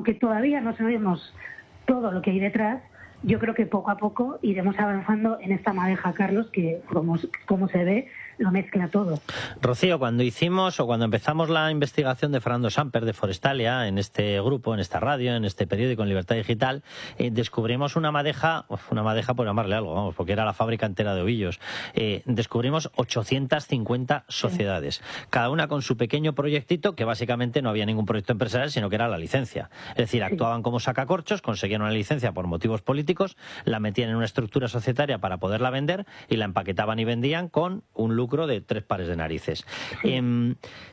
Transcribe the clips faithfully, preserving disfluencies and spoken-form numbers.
aunque todavía no sabemos todo lo que hay detrás, yo creo que poco a poco iremos avanzando en esta madeja, Carlos, que como, como se ve, lo mezcla todo. Rocío, cuando hicimos o cuando empezamos la investigación de Fernando Samper de Forestalia, en este grupo, en esta radio, en este periódico, en Libertad Digital, eh, descubrimos una madeja, una madeja por llamarle algo, vamos, porque era la fábrica entera de ovillos. Eh, descubrimos ochocientas cincuenta sociedades, sí. Cada una con su pequeño proyectito, que básicamente no había ningún proyecto empresarial, sino que era la licencia. Es decir, actuaban sí. como sacacorchos, conseguían una licencia por motivos políticos, la metían en una estructura societaria para poderla vender y la empaquetaban y vendían con un lucro de tres pares de narices. Sí. Eh,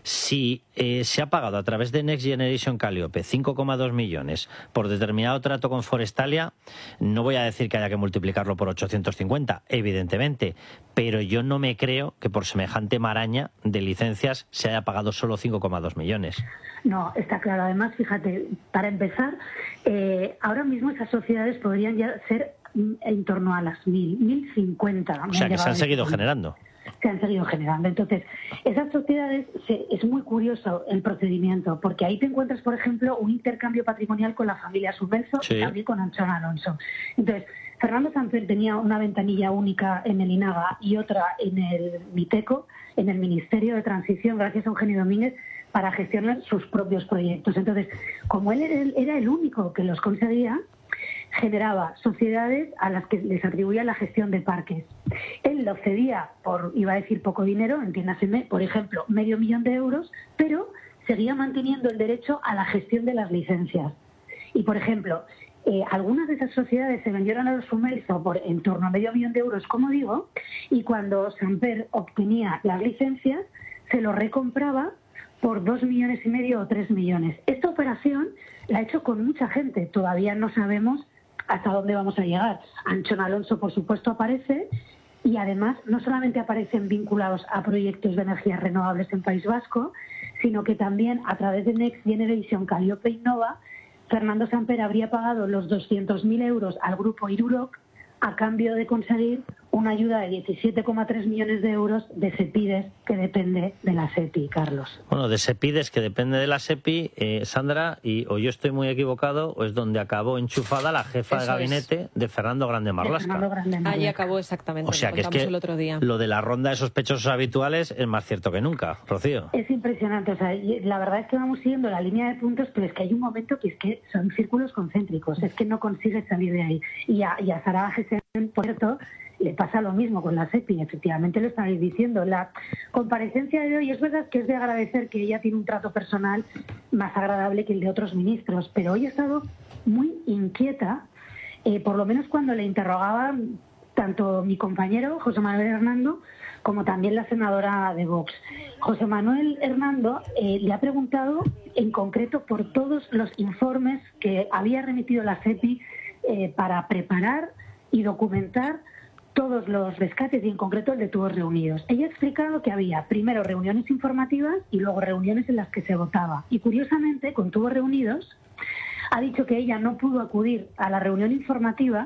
si eh, se ha pagado a través de Next Generation Calliope cinco coma dos millones por determinado trato con Forestalia, no voy a decir que haya que multiplicarlo por ochocientos cincuenta, evidentemente, pero yo no me creo que por semejante maraña de licencias se haya pagado solo cinco coma dos millones. No, está claro. Además, fíjate, para empezar, eh, ahora mismo esas sociedades podrían ya ser en torno a las mil, mil cincuenta. O sea, que se han seguido generando. Se han seguido generando. Entonces, esas sociedades, se, es muy curioso el procedimiento, porque ahí te encuentras, por ejemplo, un intercambio patrimonial con la familia Sumelso sí. y también con Anchón Alonso. Entonces, Fernando Samper tenía una ventanilla única en el INAGA y otra en el MITECO, en el Ministerio de Transición, gracias a Eugenio Domínguez, para gestionar sus propios proyectos. Entonces, como él era el, era el único que los conseguía, generaba sociedades a las que les atribuía la gestión de parques. Él lo cedía por, iba a decir poco dinero, entiéndaseme, por ejemplo, medio millón de euros, pero seguía manteniendo el derecho a la gestión de las licencias. Y, por ejemplo, eh, algunas de esas sociedades se vendieron a los Sumelso por en torno a medio millón de euros, como digo, y cuando Samper obtenía las licencias, se lo recompraba por dos millones y medio o tres millones. Esta operación la ha hecho con mucha gente. Todavía no sabemos hasta dónde vamos a llegar. Anchón Alonso, por supuesto, aparece y además no solamente aparecen vinculados a proyectos de energías renovables en País Vasco, sino que también a través de Next Generation Calliope Innova, Fernando Samper habría pagado los doscientos mil euros al grupo Iruroc a cambio de conseguir una ayuda de diecisiete coma tres millones de euros de Sepides, que depende de la SEPI, Carlos. Bueno, de Sepides, que depende de la SEPI, eh, Sandra, y o yo estoy muy equivocado, o es donde acabó enchufada la jefa Eso de gabinete es. de Fernando Grande Marlaska. Allí acabó exactamente, o sea, lo que es que el otro día. Lo de la ronda de sospechosos habituales es más cierto que nunca, Rocío. Es impresionante, o sea, la verdad es que vamos siguiendo la línea de puntos, pero es que hay un momento que es que son círculos concéntricos, es que no consigues salir de ahí. Y a, y a Sara Gesen, por cierto, le pasa lo mismo con la SEPI, efectivamente lo estáis diciendo. La comparecencia de hoy es verdad que es de agradecer que ella tiene un trato personal más agradable que el de otros ministros, pero hoy he estado muy inquieta, eh, por lo menos cuando le interrogaban tanto mi compañero José Manuel Hernando como también la senadora de Vox. José Manuel Hernando eh, le ha preguntado en concreto por todos los informes que había remitido la SEPI eh, para preparar y documentar todos los rescates y en concreto el de Tubos Reunidos. Ella ha explicado que había primero reuniones informativas y luego reuniones en las que se votaba. Y curiosamente, con Tubos Reunidos, ha dicho que ella no pudo acudir a la reunión informativa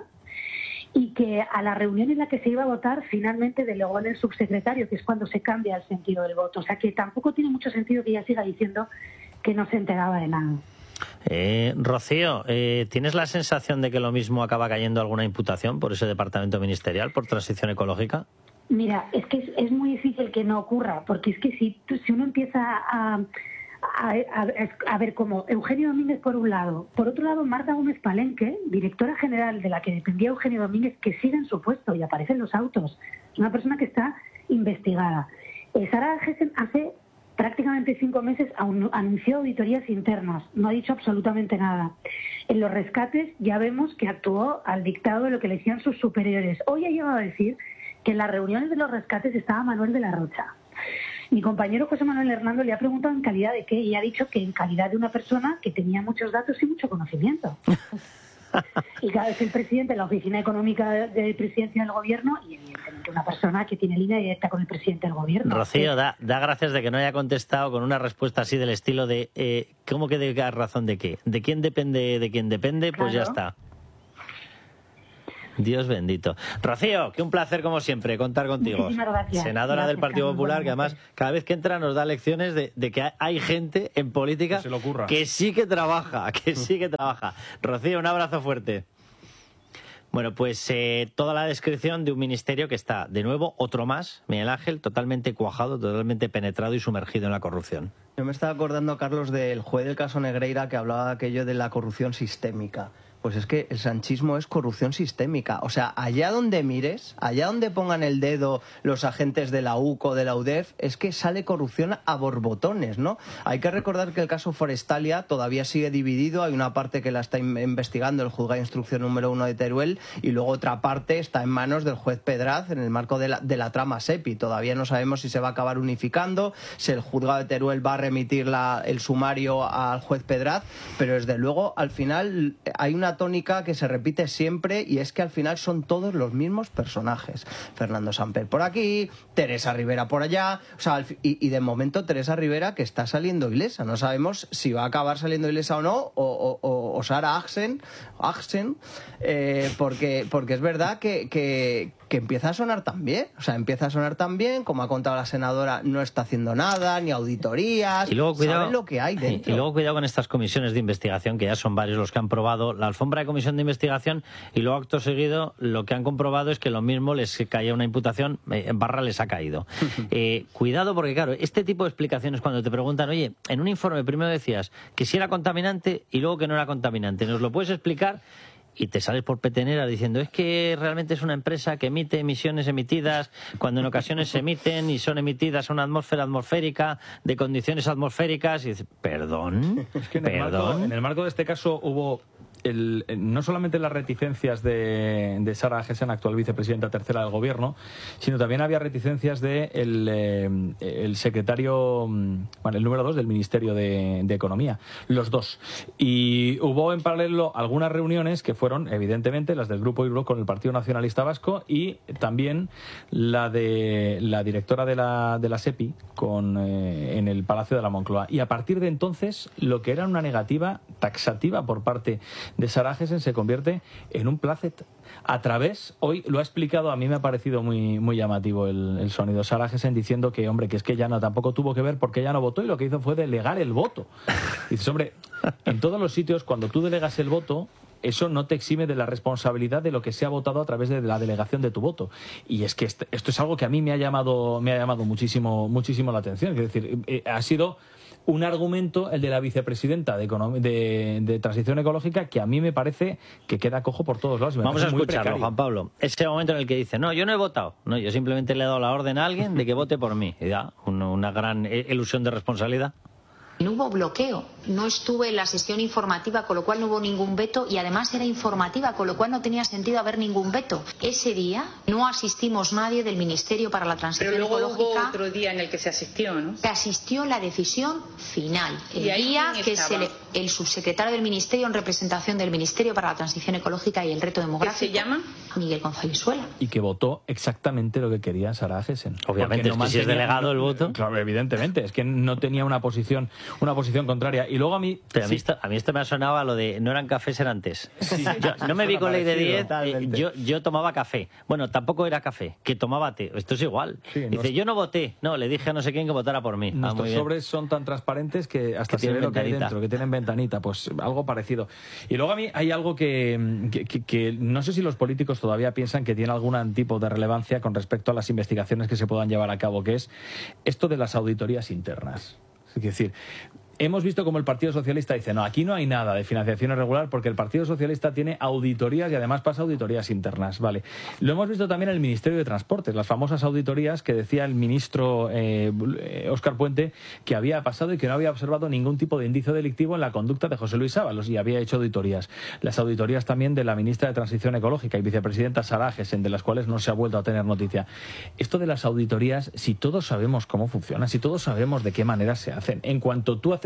y que a la reunión en la que se iba a votar finalmente delegó en el subsecretario, que es cuando se cambia el sentido del voto. O sea que tampoco tiene mucho sentido que ella siga diciendo que no se enteraba de nada. Eh, Rocío, eh, ¿tienes la sensación de que lo mismo acaba cayendo alguna imputación por ese departamento ministerial, por transición ecológica? Mira, es que es, es muy difícil que no ocurra, porque es que si, si uno empieza a, a, a, a ver como Eugenio Domínguez por un lado, por otro lado Marta Gómez Palenque, directora general de la que dependía Eugenio Domínguez, que sigue en su puesto y aparece en los autos, es una persona que está investigada. Eh, Sara Gesen hace prácticamente cinco meses anunció auditorías internas, no ha dicho absolutamente nada. En los rescates ya vemos que actuó al dictado de lo que le decían sus superiores. Hoy ha llegado a decir que en las reuniones de los rescates estaba Manuel de la Rocha. Mi compañero José Manuel Hernando le ha preguntado en calidad de qué y ha dicho que en calidad de una persona que tenía muchos datos y mucho conocimiento. Y claro, es el presidente de la Oficina Económica de Presidencia del Gobierno y evidentemente una persona que tiene línea directa con el presidente del Gobierno. Rocío, da, da gracias de que no haya contestado con una respuesta así del estilo de eh, ¿cómo que de razón de qué? ¿De quién depende de quién depende? Pues claro. Ya está. Dios bendito. Rocío, que un placer como siempre contar contigo. Muchísimas gracias. Senadora Gracias, del Partido Carlos, Popular, que además cada vez que entra nos da lecciones de, de que hay gente en política que, se que sí que trabaja, que sí que trabaja. Rocío, un abrazo fuerte. Bueno, pues eh, toda la descripción de un ministerio que está, de nuevo, otro más, Miguel Ángel, totalmente cuajado, totalmente penetrado y sumergido en la corrupción. Yo me estaba acordando, Carlos, del juez del caso Negreira, que hablaba de aquello de la corrupción sistémica. Pues es que el sanchismo es corrupción sistémica. O sea, allá donde mires, allá donde pongan el dedo los agentes de la U C O, de la U D E F, es que sale corrupción a borbotones, ¿no? Hay que recordar que el caso Forestalia todavía sigue dividido. Hay una parte que la está investigando el juzgado de instrucción número uno de Teruel y luego otra parte está en manos del juez Pedraz en el marco de la, de la trama SEPI. Todavía no sabemos si se va a acabar unificando, si el juzgado de Teruel va a remitir la, el sumario al juez Pedraz, pero desde luego al final hay una tónica que se repite siempre y es que al final son todos los mismos personajes. Fernando Samper por aquí, Teresa Rivera por allá, o sea, y, y de momento Teresa Rivera que está saliendo ilesa. No sabemos si va a acabar saliendo ilesa o no, o, o, o, o Sara Axen, Axen eh, porque, porque es verdad que, que, que empieza a sonar tan bien, o sea, empieza a sonar tan bien, como ha contado la senadora, no está haciendo nada, ni auditorías, y luego, cuidado, saben lo que hay dentro. Y luego cuidado con estas comisiones de investigación, que ya son varios los que han probado la alfombra de comisión de investigación y luego acto seguido lo que han comprobado es que lo mismo les caía una imputación, en barra les ha caído. eh, cuidado porque claro, este tipo de explicaciones cuando te preguntan, oye, en un informe primero decías que si era contaminante y luego que no era contaminante, ¿nos lo puedes explicar? Y te sales por petenera diciendo es que realmente es una empresa que emite emisiones emitidas cuando en ocasiones se emiten y son emitidas a una atmósfera atmosférica de condiciones atmosféricas y dices, perdón, es que en perdón. El marco, en el marco de este caso hubo el, no solamente las reticencias de, de Sara Agesen, actual vicepresidenta tercera del gobierno, sino también había reticencias de el, eh, el secretario, bueno, el número dos del Ministerio de, de Economía, los dos. Y hubo en paralelo algunas reuniones que fueron, evidentemente, las del Grupo Irlo con el Partido Nacionalista Vasco y también la de la directora de la, de la SEPI con, eh, en el Palacio de la Moncloa. Y a partir de entonces, lo que era una negativa taxativa por parte de Sara Agesen se convierte en un placet. A través, hoy lo ha explicado, a mí me ha parecido muy, muy llamativo el, el sonido. Sara Agesen diciendo que, hombre, que es que ella no, tampoco tuvo que ver porque ella no votó y lo que hizo fue delegar el voto. Y dices, hombre, en todos los sitios, cuando tú delegas el voto, eso no te exime de la responsabilidad de lo que se ha votado a través de la delegación de tu voto. Y es que esto es algo que a mí me ha llamado, me ha llamado muchísimo, muchísimo la atención. Es decir, eh, ha sido un argumento, el de la vicepresidenta de, de, de Transición Ecológica, que a mí me parece que queda cojo por todos lados. Vamos a escucharlo, Juan Pablo. Ese momento en el que dice, no, yo no he votado. No, yo simplemente le he dado la orden a alguien de que vote por mí. Y da una, una gran ilusión de responsabilidad. No hubo bloqueo, no estuve en la sesión informativa, con lo cual no hubo ningún veto y además era informativa, con lo cual no tenía sentido haber ningún veto. Ese día no asistimos nadie del Ministerio para la Transición Pero luego Ecológica. Hubo otro día en el que se asistió, ¿no? Se asistió la decisión final, el ¿Y ahí día quién que estaba? se le, el subsecretario del Ministerio en representación del Ministerio para la Transición Ecológica y el Reto Demográfico. ¿Qué se llama? Miguel González-Suela. Y que votó exactamente lo que quería Sara Agesen. Obviamente, no es que si es delegado el voto. Claro, evidentemente, es que no tenía una posición, una posición contraria. Y luego a mí... Pero a, mí sí. esto, a mí esto me sonaba lo de no eran cafés, eran tés. Sí, Yo, no me vi con ley de diez, eh, yo, yo... yo tomaba café. Bueno, tampoco era café, que tomaba té. Esto es igual. Sí, Dice, nos... yo no voté. No, le dije a no sé quién que votara por mí. Nuestros ah, sobres son tan transparentes que hasta que se ve lo que hay ventanita. dentro, que tienen ventanita. Pues algo parecido. Y luego a mí hay algo que, que, que, que no sé si los políticos todavía piensan que tiene algún tipo de relevancia con respecto a las investigaciones que se puedan llevar a cabo, que es esto de las auditorías internas. Es decir... Hemos visto como el Partido Socialista dice, no, aquí no hay nada de financiación irregular porque el Partido Socialista tiene auditorías y además pasa auditorías internas, ¿vale? Lo hemos visto también en el Ministerio de Transportes, las famosas auditorías que decía el ministro eh, Óscar Puente que había pasado y que no había observado ningún tipo de indicio delictivo en la conducta de José Luis Ábalos y había hecho auditorías. Las auditorías también de la ministra de Transición Ecológica y vicepresidenta Sara Agesen, de las cuales no se ha vuelto a tener noticia. Esto de las auditorías, si todos sabemos cómo funcionan, si todos sabemos de qué manera se hacen, en cuanto tú haces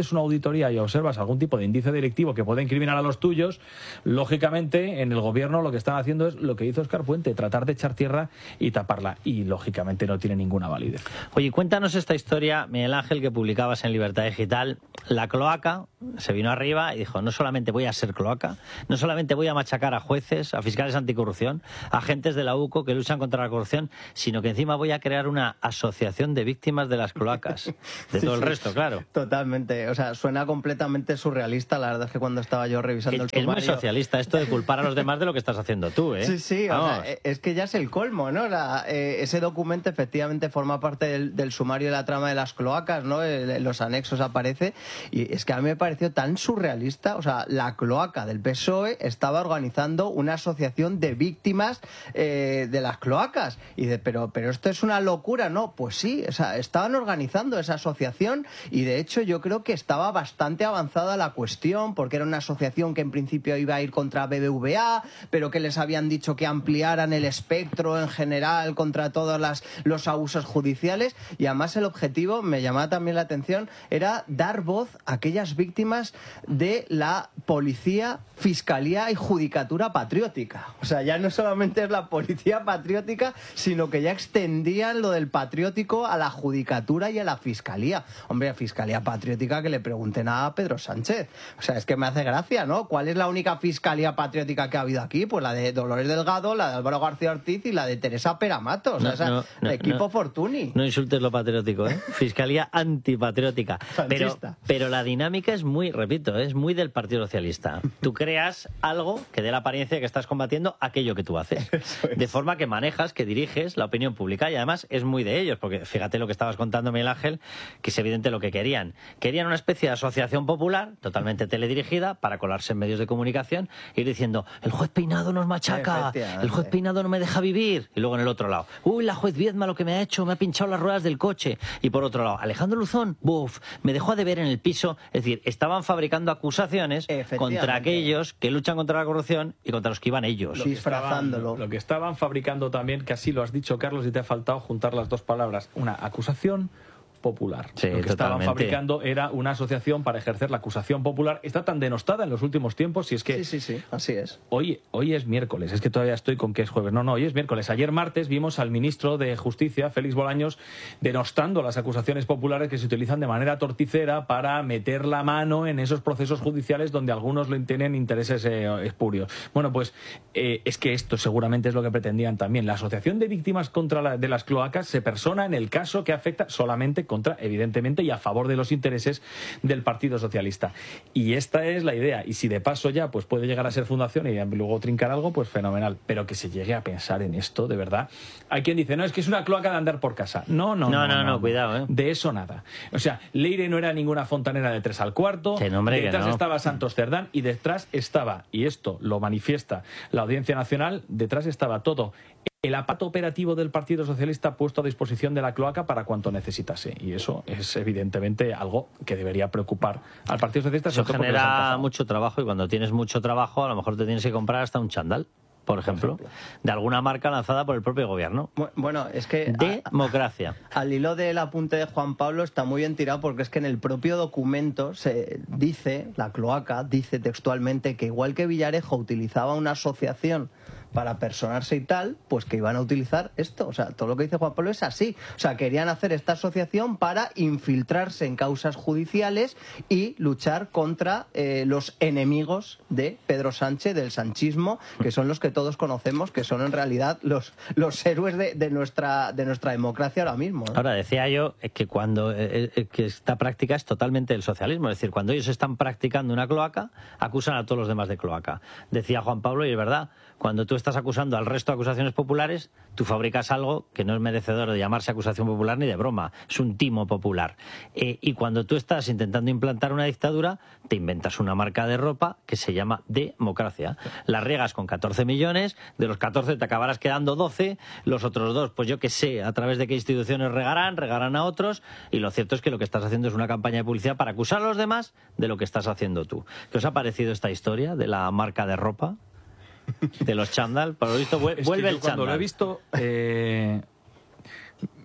haces una auditoría y observas algún tipo de índice delictivo que pueda incriminar a los tuyos, lógicamente en el gobierno lo que están haciendo es lo que hizo Óscar Puente, tratar de echar tierra y taparla, y lógicamente no tiene ninguna validez. Oye, cuéntanos esta historia, Miguel Ángel, que publicabas en Libertad Digital. La cloaca se vino arriba y dijo, no solamente voy a ser cloaca, no solamente voy a machacar a jueces, a fiscales anticorrupción, a agentes de la U C O que luchan contra la corrupción, sino que encima voy a crear una asociación de víctimas de las cloacas. De Sí, todo el sí, resto, claro. Totalmente. O sea, suena completamente surrealista. La verdad es que cuando estaba yo revisando Es, el es muy sumario... socialista esto de culpar a los demás de lo que estás haciendo tú, ¿eh? Sí, sí, o Vamos. sea, es que ya es el colmo, ¿no? La, eh, ese documento efectivamente forma parte del, del sumario de la trama de las cloacas, ¿no? En los anexos aparece, y es que a mí me pareció tan surrealista. O sea, la cloaca del P S O E estaba organizando una asociación de víctimas eh, de las cloacas. Y de, pero, pero esto es una locura, ¿no? Pues sí, o sea, estaban organizando esa asociación, y de hecho yo creo que estaba bastante avanzada la cuestión, porque era una asociación que en principio iba a ir contra B B V A, pero que les habían dicho que ampliaran el espectro en general contra todos las, los abusos judiciales, y además el objetivo, me llamaba también la atención, era dar voz a aquellas víctimas de la policía, fiscalía y judicatura patriótica. O sea, ya no solamente es la policía patriótica, sino que ya extendían lo del patriótico a la judicatura y a la fiscalía. Hombre, a fiscalía patriótica que le pregunten a Pedro Sánchez. O sea, es que me hace gracia, ¿no? ¿Cuál es la única fiscalía patriótica que ha habido aquí? Pues la de Dolores Delgado, la de Álvaro García Ortiz y la de Teresa Peramato. O sea, No, esa, no, no, equipo no. Fortuny. No insultes lo patriótico, ¿eh? Fiscalía antipatriótica. Pero, Sanchista. pero la dinámica es muy, repito, es muy del Partido Socialista. Tú creas algo que dé la apariencia de que estás combatiendo aquello que tú haces. De forma que manejas, que diriges la opinión pública, y además es muy de ellos, porque fíjate lo que estabas contando, Miguel Ángel, que es evidente lo que querían. Querían una especie de asociación popular, totalmente teledirigida, para colarse en medios de comunicación, e ir diciendo, el juez Peinado nos machaca, el juez Peinado no me deja vivir. Y luego en el otro lado, uy, la juez Viedma lo que me ha hecho, me ha pinchado las ruedas del coche. Y por otro lado, Alejandro Luzón, buf, me dejó de ver en el piso. Es decir, estaban fabricando acusaciones contra aquellos que luchan contra la corrupción y contra los que iban ellos. Lo que estaban, lo que estaban fabricando también, que así lo has dicho, Carlos, y te ha faltado juntar las dos palabras, una acusación popular. Sí, lo que totalmente. estaban fabricando era una asociación para ejercer la acusación popular. Está tan denostada en los últimos tiempos, y es que... Sí, sí, sí, así es. Hoy, hoy es miércoles, es que todavía estoy con que es jueves. No, no, hoy es miércoles. Ayer martes vimos al ministro de Justicia, Félix Bolaños, denostando las acusaciones populares que se utilizan de manera torticera para meter la mano en esos procesos judiciales donde algunos le tienen intereses eh, espurios. Bueno, pues eh, es que esto seguramente es lo que pretendían también. La Asociación de Víctimas contra la, de las Cloacas se persona en el caso que afecta solamente contra, evidentemente, y a favor de los intereses del Partido Socialista. Y esta es la idea. Y si de paso ya pues puede llegar a ser fundación y luego trincar algo, pues fenomenal. Pero que se llegue a pensar en esto, de verdad. Hay quien dice, no, es que es una cloaca de andar por casa. No, no, no. No, no, no, no, no, cuidado, ¿eh? De eso nada. O sea, Leire no era ninguna fontanera de tres al cuarto. Que no, hombre, que detrás no. estaba Santos Cerdán y detrás estaba, y esto lo manifiesta la Audiencia Nacional, detrás estaba todo el aparato operativo del Partido Socialista puesto a disposición de la cloaca para cuanto necesitase. Y eso es evidentemente algo que debería preocupar al Partido Socialista. Eso sobre todo porque les han genera cazado. mucho trabajo, y cuando tienes mucho trabajo a lo mejor te tienes que comprar hasta un chándal, por ejemplo, Por ejemplo. de alguna marca lanzada por el propio gobierno. Bueno, es que... Democracia. A, al hilo del apunte de Juan Pablo está muy bien tirado, porque es que en el propio documento se dice, la cloaca dice textualmente que igual que Villarejo utilizaba una asociación para personarse y tal, pues que iban a utilizar esto. O sea, todo lo que dice Juan Pablo es así. O sea, querían hacer esta asociación para infiltrarse en causas judiciales y luchar contra eh, los enemigos de Pedro Sánchez, del sanchismo, que son los que todos conocemos, que son en realidad los, los héroes de, de, nuestra, de nuestra democracia ahora mismo, ¿no? Ahora, decía yo que cuando eh, eh, que esta práctica es totalmente el socialismo, es decir, cuando ellos están practicando una cloaca, acusan a todos los demás de cloaca. Decía Juan Pablo, y es verdad, cuando tú estás acusando al resto de acusaciones populares, tú fabricas algo que no es merecedor de llamarse acusación popular ni de broma, es un timo popular. Eh, y cuando tú estás intentando implantar una dictadura, te inventas una marca de ropa que se llama democracia. La riegas con catorce millones, de los catorce te acabarás quedando doce, los otros dos, pues yo qué sé, a través de qué instituciones regarán, regarán a otros, y lo cierto es que lo que estás haciendo es una campaña de publicidad para acusar a los demás de lo que estás haciendo tú. ¿Qué os ha parecido esta historia de la marca de ropa? De los chándal, por lo visto vuelve Es que yo el cuando chándal. lo he visto, eh,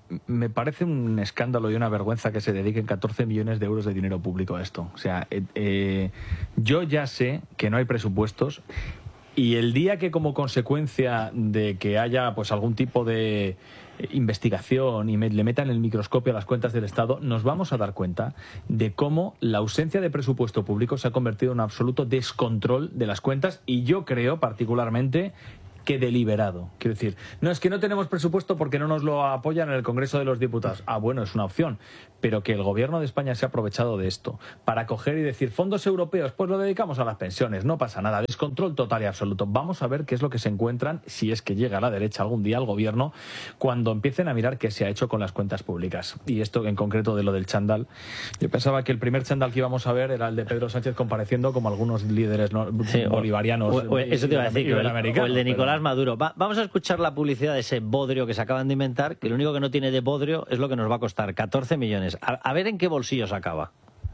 me parece un escándalo y una vergüenza que se dediquen catorce millones de euros de dinero público a esto. O sea, eh, eh, yo ya sé que no hay presupuestos y el día que como consecuencia de que haya pues algún tipo de investigación y me, le metan el microscopio a las cuentas del Estado, nos vamos a dar cuenta de cómo la ausencia de presupuesto público se ha convertido en un absoluto descontrol de las cuentas y yo creo particularmente que deliberado. Quiero decir, no es que no tenemos presupuesto porque no nos lo apoyan en el Congreso de los Diputados. Ah, bueno, es una opción. Pero que el Gobierno de España se ha aprovechado de esto para coger y decir fondos europeos, pues lo dedicamos a las pensiones, no pasa nada. Descontrol total y absoluto. Vamos a ver qué es lo que se encuentran, si es que llega a la derecha algún día al Gobierno, cuando empiecen a mirar qué se ha hecho con las cuentas públicas. Y esto en concreto de lo del chándal. Yo pensaba que el primer chándal que íbamos a ver era el de Pedro Sánchez compareciendo como algunos líderes no, sí, bolivarianos. O, o, eso te iba a decir, o el, o el de Nicolás pero... Maduro. Va, vamos a escuchar la publicidad de ese bodrio que se acaban de inventar, que lo único que no tiene de bodrio es lo que nos va a costar, catorce millones. A, a ver en qué bolsillos acaba.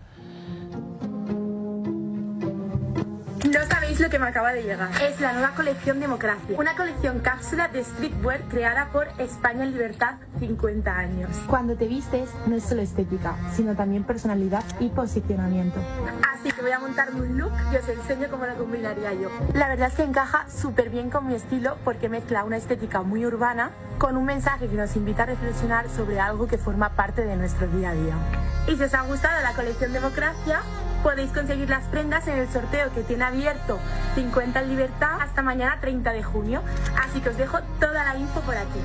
No sabéis lo que me acaba de llegar. Es la nueva colección Democracia. Una colección cápsula de streetwear creada por España en Libertad cincuenta años. Cuando te vistes no es solo estética, sino también personalidad y posicionamiento. Así que voy a montarme un look y os enseño cómo lo combinaría yo. La verdad es que encaja súper bien con mi estilo porque mezcla una estética muy urbana con un mensaje que nos invita a reflexionar sobre algo que forma parte de nuestro día a día. Y si os ha gustado la colección Democracia, podéis conseguir las prendas en el sorteo que tiene abierto cincuenta en Libertad hasta mañana treinta de junio. Así que os dejo toda la info por aquí.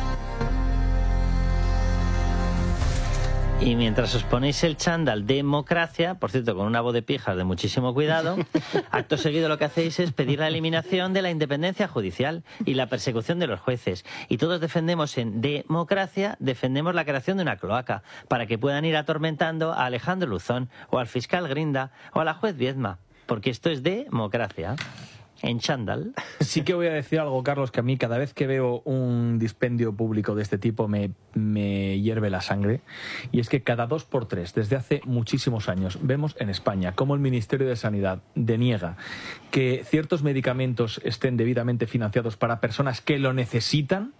Y mientras os ponéis el chándal Democracia, por cierto, con una voz de pijas de muchísimo cuidado, acto seguido lo que hacéis es pedir la eliminación de la independencia judicial y la persecución de los jueces. Y todos defendemos en Democracia, defendemos la creación de una cloaca, para que puedan ir atormentando a Alejandro Luzón, o al fiscal Grinda, o a la juez Viedma. Porque esto es Democracia. En chándal. Sí que voy a decir algo, Carlos, que a mí cada vez que veo un dispendio público de este tipo me, me hierve la sangre. Y es que cada dos por tres, desde hace muchísimos años, vemos en España cómo el Ministerio de Sanidad deniega que ciertos medicamentos estén debidamente financiados para personas que lo necesitan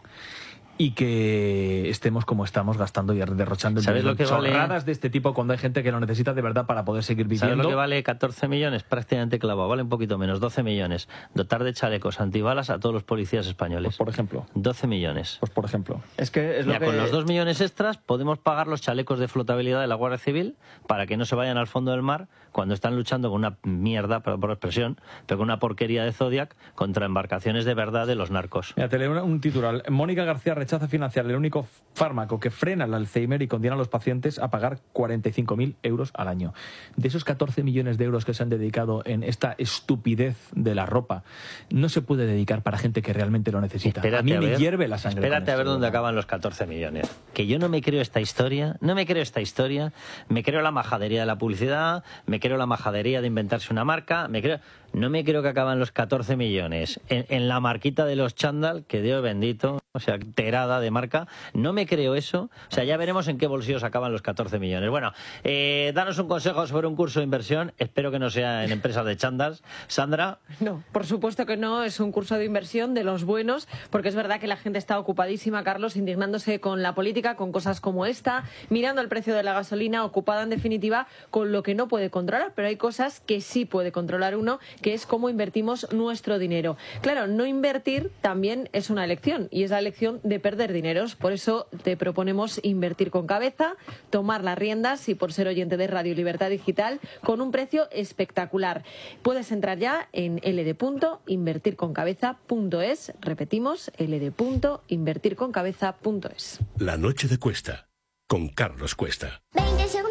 y que estemos como estamos gastando y derrochando ¿Sabes lo que chorradas vale? de este tipo cuando hay gente que lo necesita de verdad para poder seguir viviendo? ¿Sabes lo que vale catorce millones? Prácticamente clavado, vale un poquito menos, doce millones. Dotar de chalecos antibalas a todos los policías españoles. Pues por ejemplo. doce millones. Pues por ejemplo. Es que es Mira, lo que... con los dos millones extras podemos pagar los chalecos de flotabilidad de la Guardia Civil para que no se vayan al fondo del mar cuando están luchando con una mierda, por, por expresión, pero con una porquería de Zodiac contra embarcaciones de verdad de los narcos. Mira, te leo un titular. Mónica García rechaza financiar el único fármaco que frena el Alzheimer y condena a los pacientes a pagar cuarenta y cinco mil euros al año. De esos catorce millones de euros que se han dedicado en esta estupidez de la ropa, no se puede dedicar para gente que realmente lo necesita. Espérate a mí a me ver, hierve la sangre. Espérate a ver esto, dónde ¿verdad? acaban los catorce millones. Que yo no me creo esta historia, no me creo esta historia, me creo la majadería de la publicidad, me creo la majadería de inventarse una marca, me creo... No me creo que acaban los catorce millones en, en la marquita de los chándal, que Dios bendito, o sea, terada de marca. No me creo eso. O sea, ya veremos en qué bolsillos acaban los catorce millones. Bueno, eh, danos un consejo sobre un curso de inversión. Espero que no sea en empresas de chándals. Sandra. No, por supuesto que no. Es un curso de inversión de los buenos, porque es verdad que la gente está ocupadísima, Carlos, indignándose con la política, con cosas como esta, mirando el precio de la gasolina, ocupada en definitiva con lo que no puede controlar. Pero hay cosas que sí puede controlar uno, que es cómo invertimos nuestro dinero. Claro, no invertir también es una elección, y es la elección de perder dineros. Por eso te proponemos invertir con cabeza, tomar las riendas y por ser oyente de Radio Libertad Digital con un precio espectacular. Puedes entrar ya en l d punto invertir con cabeza punto es. Repetimos, l d punto invertir con cabeza punto es. La noche de Cuesta, con Carlos Cuesta. veinte segundos.